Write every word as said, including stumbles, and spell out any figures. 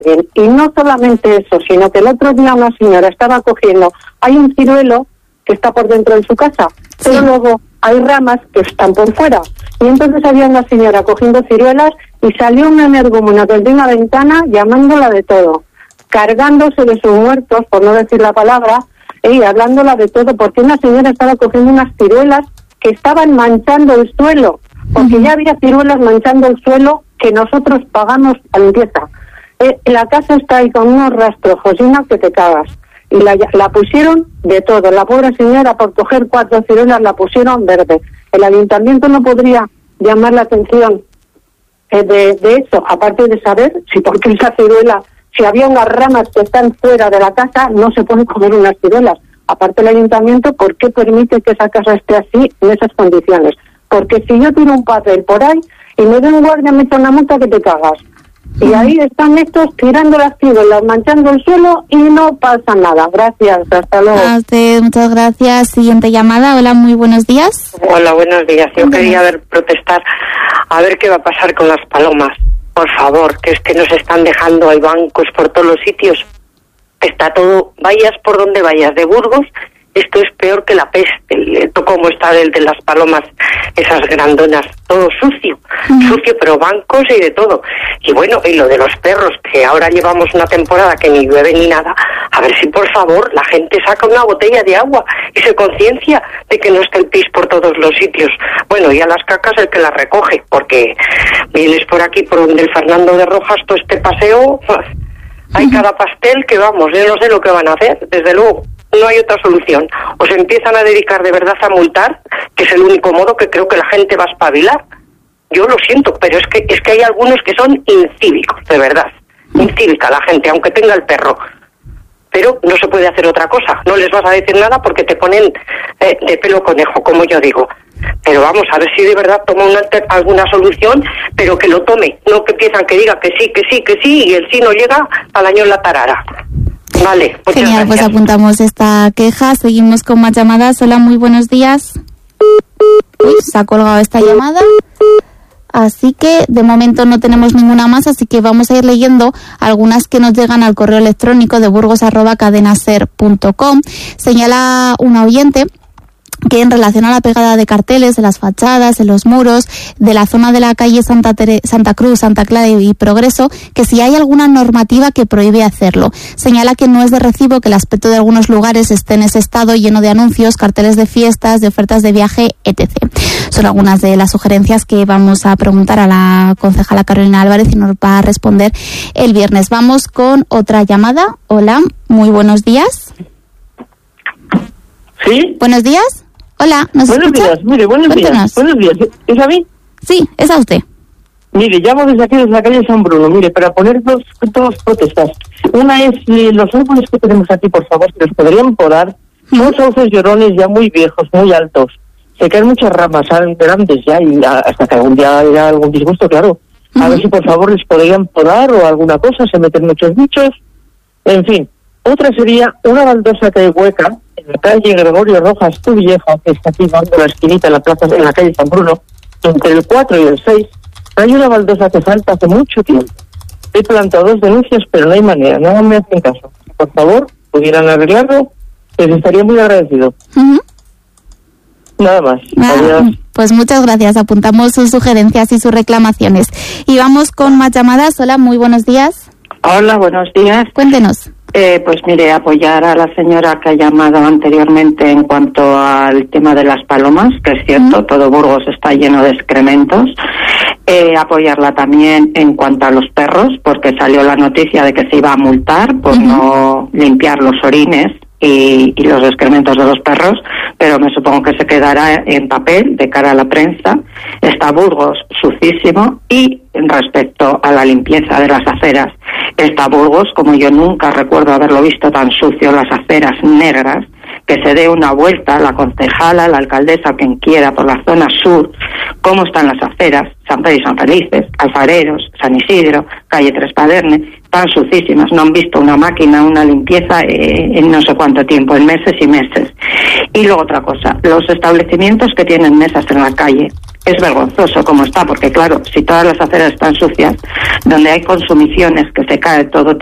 Bien. Y no solamente eso, sino que el otro día una señora estaba cogiendo, hay un ciruelo que está por dentro de su casa, sí, pero luego hay ramas que están por fuera. Y entonces había una señora cogiendo ciruelas y salió una energúmena desde una ventana llamándola de todo, cargándose de sus muertos, por no decir la palabra, y hablándola de todo, porque una señora estaba cogiendo unas ciruelas que estaban manchando el suelo, porque uh-huh. ya había ciruelas manchando el suelo que nosotros pagamos a limpieza. Eh, la casa está ahí con unos rastrojos y una que te cagas. Y la, la pusieron de todo. La pobre señora, por coger cuatro ciruelas, la pusieron verde. El ayuntamiento no podría llamar la atención eh, de, de eso, aparte de saber si porque esa ciruela, si había unas ramas que están fuera de la casa, no se pueden comer unas ciruelas. Aparte el ayuntamiento, ¿por qué permite que esa casa esté así, en esas condiciones? Porque si yo tiro un papel por ahí y me doy un guardia, me echa una multa que te cagas. Y ahí están estos tirando las ciruelas, manchando el suelo y no pasa nada. Gracias, hasta luego. A usted, muchas gracias. Siguiente llamada. Hola, muy buenos días. Hola, buenos días. Yo quería ver protestar a ver qué va a pasar con las palomas. Por favor, que es que nos están dejando, hay bancos por todos los sitios. Está todo, vayas por donde vayas, de Burgos, esto es peor que la peste, el, como está el de las palomas, esas grandonas, todo sucio, uh-huh. sucio, pero bancos y de todo. Y bueno, y lo de los perros, que ahora llevamos una temporada que ni llueve ni nada, a ver si por favor la gente saca una botella de agua y se conciencia de que no está el pis por todos los sitios. Bueno, y a las cacas el que las recoge, porque vienes por aquí, por donde el Fernando de Rojas, todo este paseo, hay uh-huh. cada pastel que vamos, yo no sé lo que van a hacer, desde luego. No hay otra solución. O se empiezan a dedicar de verdad a multar, que es el único modo que creo que la gente va a espabilar. Yo lo siento, pero es que es que hay algunos que son incívicos, de verdad. Incívica la gente, aunque tenga el perro. Pero no se puede hacer otra cosa. No les vas a decir nada porque te ponen eh, de pelo conejo, como yo digo. Pero vamos a ver si de verdad toma una, alguna solución, pero que lo tome. No que empiezan que diga que sí, que sí, que sí, y el sí no llega al año en la tarara. Vale, genial, gracias. Pues apuntamos esta queja, seguimos con más llamadas. Hola, muy buenos días. Uy, se ha colgado esta llamada. Así que de momento no tenemos ninguna más, así que vamos a ir leyendo algunas que nos llegan al correo electrónico de burgos arroba cadenaser punto com. Señala una oyente que en relación a la pegada de carteles de las fachadas, en los muros, de la zona de la calle Santa, Tere- Santa Cruz, Santa Clara y Progreso, que si hay alguna normativa que prohíbe hacerlo. Señala que no es de recibo que el aspecto de algunos lugares esté en ese estado lleno de anuncios, carteles de fiestas, de ofertas de viaje, etcétera. Son algunas de las sugerencias que vamos a preguntar a la concejala Carolina Álvarez y nos va a responder el viernes. Vamos con otra llamada. Hola, muy buenos días. ¿Sí? Buenos días. Hola, ¿nos buenos escucha? Días, mire, buenos Cuéntanos. días. Buenos días. ¿Es a mí? Sí, es a usted. Mire, llamo desde aquí, desde la calle San Bruno, mire, para poner dos, dos protestas. Una es eh, los árboles que tenemos aquí, por favor, que los podrían podar. Son sauces llorones ya muy viejos, muy altos. Se caen muchas ramas grandes ya y hasta que algún día haya algún disgusto, claro. A uh-huh. ver si por favor les podrían podar o alguna cosa, se meten muchos bichos. En fin. Otra sería una baldosa que hay hueca en la calle Gregorio Rojas, tu vieja, que está aquí dando la esquinita en la plaza, en la calle San Bruno, entre el cuatro y el seis. Hay una baldosa que falta hace mucho tiempo. He plantado dos denuncias, pero no hay manera, no me hacen caso. Si por favor pudieran arreglarlo, les estaría muy agradecido. Uh-huh. Nada más. Ah, pues muchas gracias. Apuntamos sus sugerencias y sus reclamaciones. Y vamos con más llamadas. Hola, muy buenos días. Hola, buenos días. Cuéntenos. Eh, pues mire, apoyar a la señora que ha llamado anteriormente en cuanto al tema de las palomas, que es cierto, uh-huh. todo Burgos está lleno de excrementos. Eh, apoyarla también en cuanto a los perros, porque salió la noticia de que se iba a multar por uh-huh. no limpiar los orines y, y los excrementos de los perros, pero me supongo que se quedará en papel de cara a la prensa. Está Burgos sucísimo y respecto a la limpieza de las aceras, está Burgos, como yo nunca recuerdo haberlo visto tan sucio, las aceras negras, que se dé una vuelta la concejala, la alcaldesa, quien quiera, por la zona sur, cómo están las aceras, San Pedro y San Felices, Alfareros, San Isidro, calle Tres Paderne, tan sucísimas, no han visto una máquina, una limpieza eh, en no sé cuánto tiempo, en meses y meses. Y luego otra cosa, los establecimientos que tienen mesas en la calle. Es vergonzoso como está, porque claro, si todas las aceras están sucias, donde hay consumiciones que se cae todo